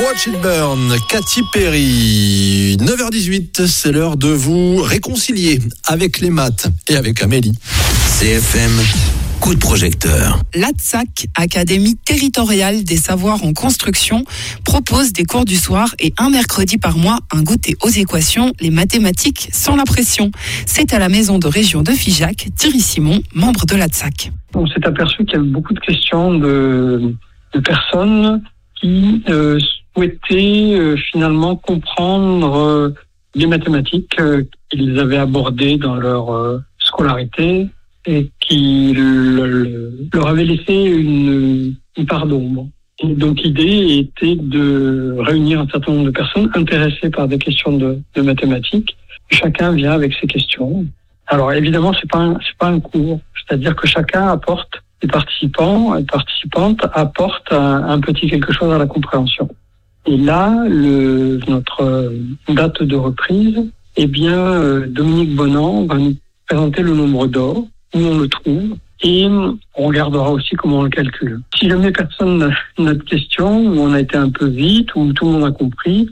Watch It Burn, Katy Perry. 9h18, c'est l'heure de vous réconcilier avec les maths et avec Amélie. CFM, coup de projecteur. L'ATSAC, Académie territoriale des savoirs en construction, propose des cours du soir et un mercredi par mois, un goûter aux équations, les mathématiques sans la pression. C'est à la maison de région de Figeac, Thierry Simon, membre de l'ATSAC. On s'est aperçu qu'il y avait beaucoup de questions de personnes qui souhaitaient finalement comprendre les mathématiques qu'ils avaient abordées dans leur scolarité et qui leur avaient laissé une part d'ombre. Et donc l'idée était de réunir un certain nombre de personnes intéressées par des questions de mathématiques. Chacun vient avec ses questions. Alors évidemment, c'est pas un cours, c'est-à-dire que chacun apporte, les participants et participantes apportent un petit quelque chose à la compréhension. Et là, notre date de reprise, Dominique Bonan va nous présenter le nombre d'or, où on le trouve, et on regardera aussi comment on le calcule. Si jamais personne n'a notre question, où on a été un peu vite, où tout le monde a compris,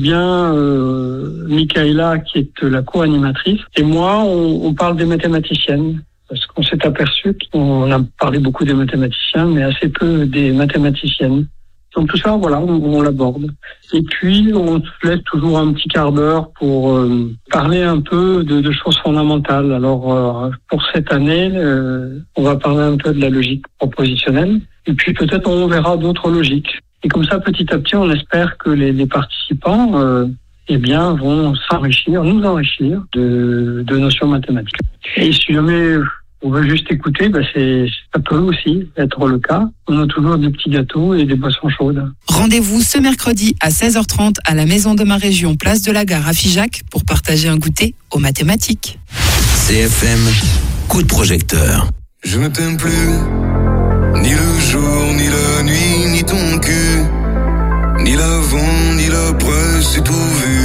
Michaela, qui est la co-animatrice, et moi, on parle des mathématiciennes. Parce qu'on s'est aperçu qu'on a parlé beaucoup des mathématiciens, mais assez peu des mathématiciennes. Donc tout ça, voilà, on l'aborde. Et puis, on se laisse toujours un petit quart d'heure pour parler un peu de choses fondamentales. Alors, pour cette année, on va parler un peu de la logique propositionnelle. Et puis, peut-être, on verra d'autres logiques. Et comme ça, petit à petit, on espère que les participants, vont nous enrichir de notions mathématiques. Et si jamais on veut juste écouter, ça peut aussi être le cas. On a toujours des petits gâteaux et des boissons chaudes. Rendez-vous ce mercredi à 16h30 à la maison de ma région, place de la Gare à Figeac, pour partager un goûter aux mathématiques. CFM, coup de projecteur. Je ne t'aime plus, ni le jour, ni la nuit, ni ton cul, ni l'avant, ni l'après, c'est tout vu.